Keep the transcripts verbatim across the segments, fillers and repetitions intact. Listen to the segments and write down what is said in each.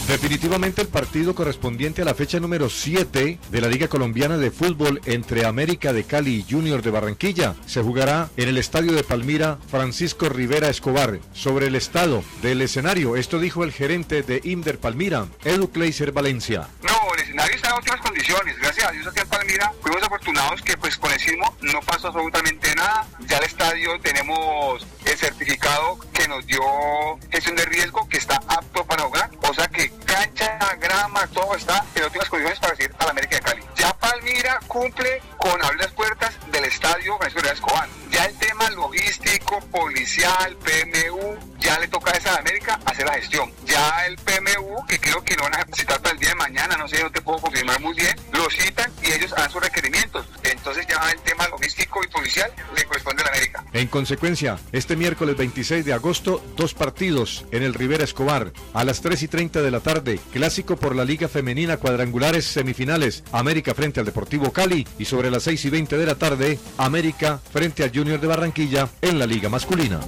Definitivamente el partido correspondiente a la fecha número siete de la Liga Colombiana de Fútbol entre América de Cali y Junior de Barranquilla se jugará en el estadio de Palmira Francisco Rivera Escobar. Sobre el estado del escenario, esto dijo el gerente de Inder Palmira, Edu Kleiser Valencia. No, el escenario está en óptimas condiciones, gracias a Dios aquí en Palmira fuimos afortunados que pues con el sismo no pasó absolutamente nada. Ya el estadio tenemos el certificado que nos dio gestión de riesgo que está apto para jugar, o sea que cancha, grama, todo está en óptimas condiciones para recibir a la América de Cali. Ya Palmira cumple con abrir las puertas del estadio Francisco Rivera Escobar. Ya el tema logístico, policial, P M U, ya le toca a esa América hacer la gestión. Ya el P M U, que creo que lo van a citar para el día de mañana, no sé, no te puedo confirmar muy bien, lo citan y ellos harán sus requerimientos. Entonces ya el tema logístico y policial le corresponde a la América. En consecuencia, este miércoles veintiséis de agosto, dos partidos en el Rivera Escobar. A las tres y treinta de la tarde, clásico por la Liga Femenina, cuadrangulares semifinales, América frente al Deportivo Cali, y sobre las seis y veinte de la tarde, América frente al Junior de Barranquilla en la Liga Masculina.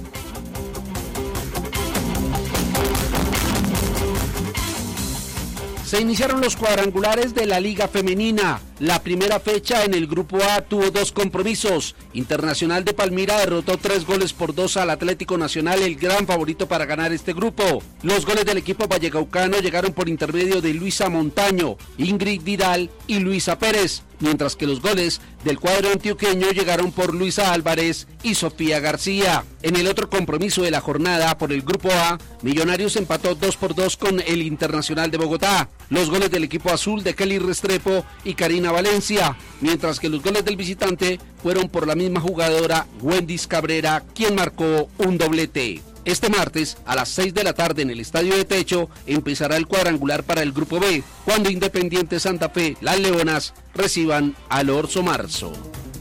Se iniciaron los cuadrangulares de la Liga Femenina. La primera fecha en el Grupo A tuvo dos compromisos. Internacional de Palmira derrotó tres goles por dos al Atlético Nacional, el gran favorito para ganar este grupo. Los goles del equipo vallecaucano llegaron por intermedio de Luisa Montaño, Ingrid Vidal y Luisa Pérez, mientras que los goles del cuadro antioqueño llegaron por Luisa Álvarez y Sofía García. En el otro compromiso de la jornada por el Grupo A, Millonarios empató dos por dos con el Internacional de Bogotá. Los goles del equipo azul de Kelly Restrepo y Karina Valencia, mientras que los goles del visitante fueron por la misma jugadora, Wendis Cabrera, quien marcó un doblete. Este martes, a las seis de la tarde en el Estadio de Techo, empezará el cuadrangular para el Grupo B, cuando Independiente Santa Fe, las Leonas, reciban al Orso Marzo.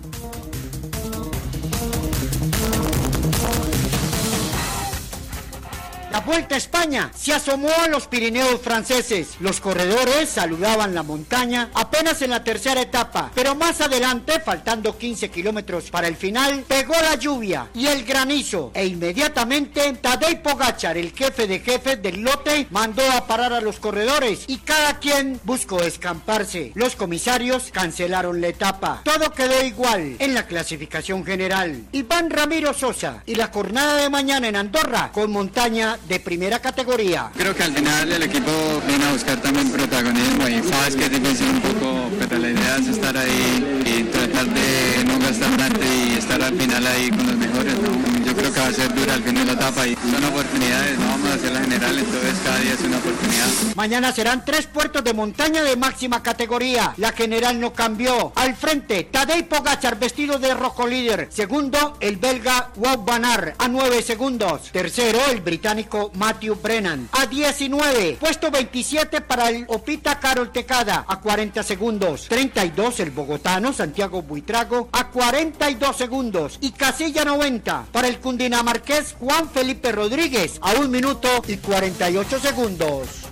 La Vuelta a España se asomó a los Pirineos franceses. Los corredores saludaban la montaña apenas en la tercera etapa, pero más adelante, faltando quince kilómetros para el final, pegó la lluvia y el granizo, e inmediatamente Tadej Pogačar, el jefe de jefes del lote, mandó a parar a los corredores y cada quien buscó escamparse. Los comisarios cancelaron la etapa. Todo quedó igual en la clasificación general. Iván Ramiro Sosa y la jornada de mañana en Andorra con montaña de primera categoría. Creo que al final el equipo viene a buscar también protagonismo y sabes que es difícil un poco, pero la idea es estar ahí y tratar de no gastar tanto y estar al final ahí con los mejores, ¿no? Yo creo que va a ser dura al final de la etapa y son oportunidades, no vamos a hacer la general, entonces cada día es una oportunidad. Mañana serán tres puertos de montaña de máxima categoría. La general no cambió. Al frente, Tadej Pogačar vestido de rojo líder. Segundo, el belga Wout van Aert a nueve segundos. Tercero, el británico Matthew Brennan a diecinueve. Puesto veintisiete para el Opita Carol Tecada a cuarenta segundos. treinta y dos el bogotano Santiago Buitrago a cuarenta y dos segundos. Y casilla noventa para el cundinamarqués Juan Felipe Rodríguez a un minuto y cuarenta y ocho segundos.